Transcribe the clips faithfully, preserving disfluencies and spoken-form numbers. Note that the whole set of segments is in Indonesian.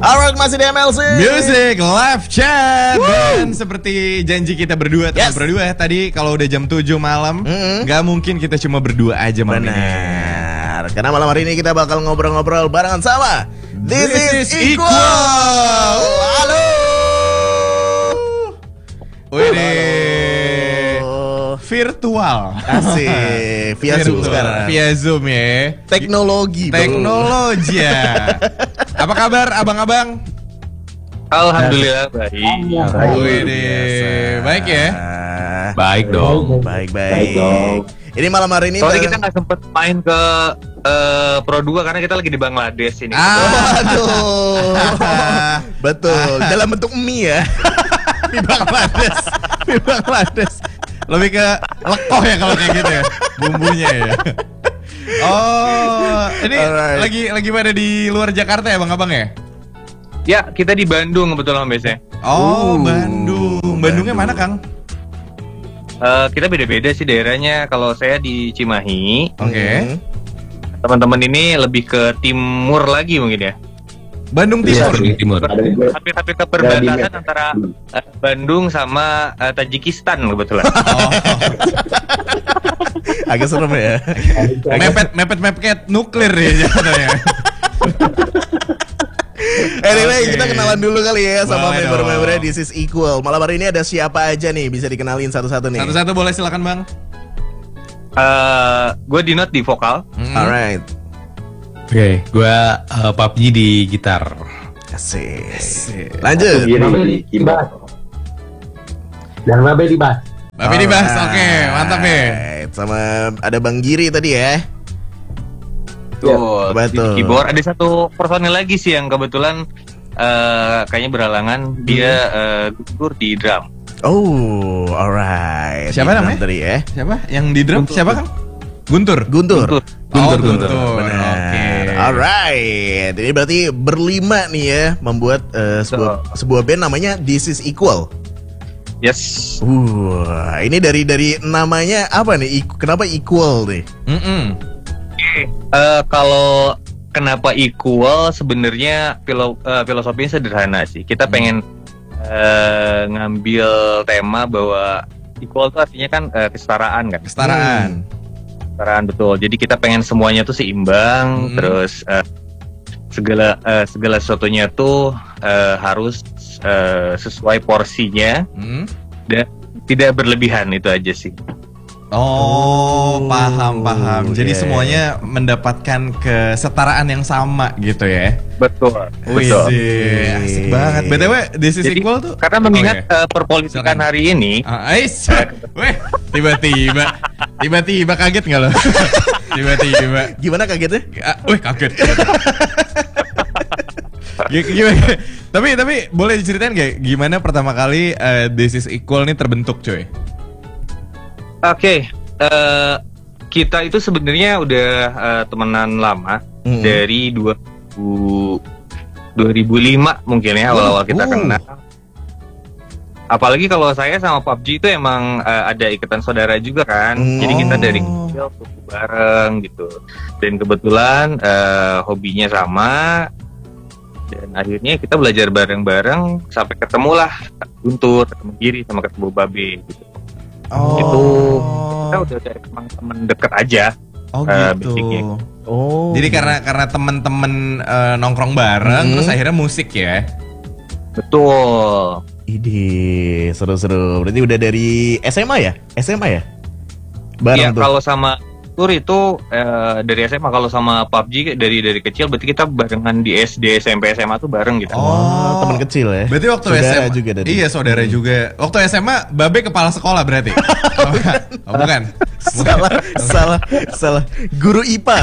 Alright, masih di M L C Music Live Chat. Woo! Dan seperti janji kita berdua teman yes. berdua tadi kalau udah jam tujuh malam mm-hmm. Gak mungkin kita cuma berdua aja malam Benar. ini. Benar. Karena malam hari ini kita bakal ngobrol-ngobrol barengan sama This, This is, is Equal. Halo. Wih, virtual. Asik. Via Zoom sekarang. Via Zoom ya. Teknologi. Teknologi ya. Apa kabar abang-abang? Alhamdulillah baik. Wih, baik ya. Baik dong. Baik-baik. Ini malam hari ini soalnya kita nggak sempet main ke uh, Pro dua karena kita lagi di Bangladesh ini. Ah, aduh. Betul. Dalam bentuk mie ya. Di Bangladesh. Di Bangladesh. Lebih ke lekoh ya kalau kayak gitu ya. Bumbunya ya. Oh, ini Alright. lagi lagi pada di luar Jakarta ya Bang-abang ya? Ya, kita di Bandung kebetulan biasanya. Oh, uh, Bandung. Bandungnya Bandung. Mana, Kang? Uh, kita beda-beda sih daerahnya. Kalau saya di Cimahi. Oke. Okay. Teman-teman ini lebih ke timur lagi mungkin ya. Bandung Timur. Ya, timur. Hampir-hampir ke perbatasan antara uh, Bandung sama uh, Tajikistan kebetulan. Oh. Agak serem ya. Mepet mepet mepet nuklir ya jatuhnya. Anyway, okay. Kita kenalan dulu kali ya sama boleh member-membernya This is Equal. Malam hari ini ada siapa aja nih? Bisa dikenalin satu-satu nih. Satu-satu boleh, silakan Bang. Uh, gue Dinot di vokal. Hmm. Alright. Oke, okay, gue uh, P U B G di gitar. Asik. Asik. Lanjut. Babe di bass. Dan Babe di bass. Babe di bass, oke, okay, mantap ya. Sama ada Bang Giri tadi ya. Tuh, betul. Di keyboard ada satu personil lagi sih yang kebetulan uh, kayaknya beralangan. Hmm. Dia uh, gugur di drum. Oh, alright. Siapa namanya? Tadi ya? Siapa? Yang di drum? Guntur. Siapa Kang? Guntur. Guntur. Guntur. Guntur. Oh, Guntur. Benar. Oke. Okay. Alright. Ini berarti berlima nih ya membuat uh, sebuah, sebuah band namanya This is Equal. Yes. Uh, ini dari dari namanya apa nih? Kenapa Equal nih? Mm -mm. Uh, kalau kenapa equal sebenarnya filo, uh, filosofinya sederhana sih. Kita pengen uh, ngambil tema bahwa equal itu artinya kan uh, kesetaraan kan. Kesetaraan. Hmm. Kesetaraan betul. Jadi kita pengen semuanya tuh seimbang, hmm. terus uh, segala uh, segala sesuatunya tuh uh, harus uh, sesuai porsinya hmm. dan tidak berlebihan, itu aja sih. Oh, oh, paham, paham. Jadi yeah. semuanya mendapatkan kesetaraan yang sama gitu ya? Betul. Wih, asik banget. B T W, This is Jadi, Equal tuh? Karena mengingat okay. uh, perpolitikan Silahkan. hari ini. Ah, ais. Weh, tiba-tiba, tiba-tiba kaget nggak lo? Tiba-tiba. Gimana kagetnya? Ah, weh, kaget. Gimana? Tapi, tapi boleh diceritain gak gimana pertama kali uh, This is Equal nih terbentuk, coy? Oke, okay, uh, kita itu sebenarnya udah uh, temenan lama mm-hmm. dari dua ribu lima mungkin ya awal-awal kita uh. kenal. Apalagi kalau saya sama P U B G itu emang uh, ada ikatan saudara juga kan, mm. jadi kita dari kecil tuh bareng gitu. Dan kebetulan uh, hobinya sama, dan akhirnya kita belajar bareng-bareng sampai ketemulah Guntur, ketemu Giri, sama ketemu Babe gitu. Oh. Itu kita udah dari teman-teman deket aja. Oh uh, gitu. Basicnya. Oh. Jadi karena karena teman-teman uh, nongkrong bareng, hmm. terus akhirnya musik ya. Betul. Ide seru-seru. Berarti udah dari S M A ya? S M A ya? Bareng ya, tuh. Kalau sama Tur itu uh, dari S M A, kalau sama P U B G dari dari kecil, berarti kita barengan di S D, S M P, S M A tuh bareng gitu. Oh, teman kecil ya. Berarti waktu saudara S M A juga dari. Iya, saudara hmm. juga. Waktu S M A Babe kepala sekolah berarti. Oh, oh, bukan. Salah, salah, salah. Guru I P A.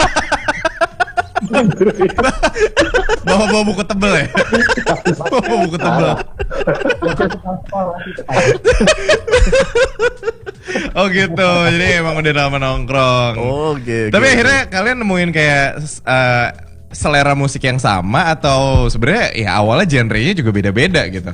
Bawa-bawa buku tebel ya? Bawa buku tebel. Oh gitu, jadi emang udah lama nongkrong. Oh gitu. Tapi akhirnya kalian nemuin kayak uh, selera musik yang sama atau sebenarnya ya awalnya genrenya juga beda-beda gitu?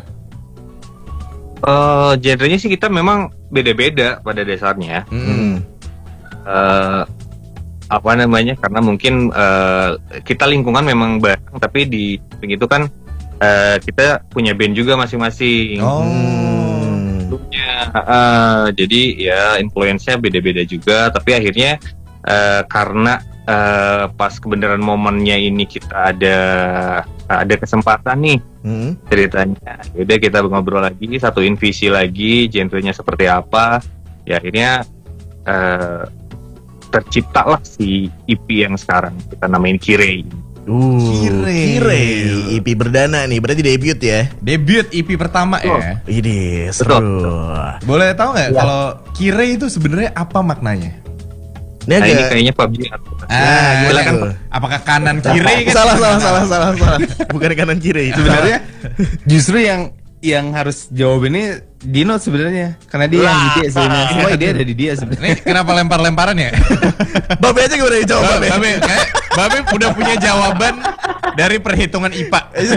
Uh, genrenya sih kita memang beda-beda pada dasarnya. Mm. Uh, apa namanya? Karena mungkin uh, kita lingkungan memang bareng, tapi di samping itu kan uh, kita punya band juga masing-masing. Oh. Sebelumnya, uh, jadi ya influence-nya beda-beda juga, tapi akhirnya uh, karena uh, pas kebenaran momennya ini kita ada ada kesempatan nih Hmm. ceritanya, udah kita ngobrol lagi, satuin visi lagi, genrenya seperti apa, ya akhirnya uh, terciptalah si E P yang sekarang kita namain Kirei. Uh, Kirei. Kirei. E P berdana nih, berarti debut ya. Debut E P pertama ya. Ini seru. Boleh tahu nggak Ya. kalau Kirei itu sebenarnya apa maknanya? Ini Nah ini agak kayaknya P U B G. Ah, gimana silakan. tuh? Apakah kanan kiri kan? salah, salah, salah, salah, salah. Bukan kanan kiri. Sebenarnya justru yang yang harus jawab ini Dino sebenarnya, karena dia yang ide sebenarnya. Semua ide ada di dia sebenarnya. Ini kenapa lempar-lemparan ya? Babe aja gimana dijawab Babe? Babe, kayak Babe udah punya jawaban dari perhitungan I P A.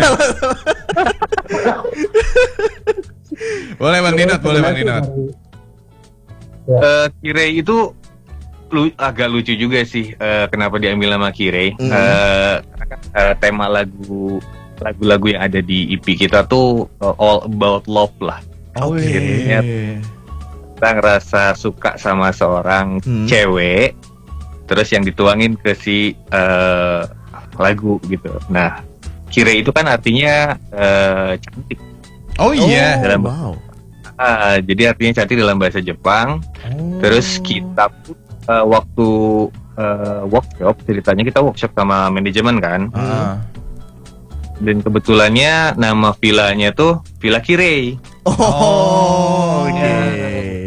Boleh Bang Dinot, boleh Bang Dinot. Uh, Kirei itu lu, agak lucu juga sih uh, kenapa diambil nama Kirei. Mhm. Uh, karena kan uh, tema lagu lagu-lagu yang ada di E P kita tuh uh, all about love lah. Oke. Akhirnya kita ngerasa suka sama seorang Hmm. cewek, terus yang dituangin ke si uh, lagu gitu. Nah, Kirei itu kan artinya uh, cantik. Oh iya. Dalam- wow. Ah, jadi artinya cantik dalam bahasa Jepang. Oh. Terus kita pun uh, waktu uh, workshop, ceritanya kita workshop sama manajemen kan. Ah. Dan kebetulannya nama villanya tuh Villa Kirei. Oh, oke. Ya.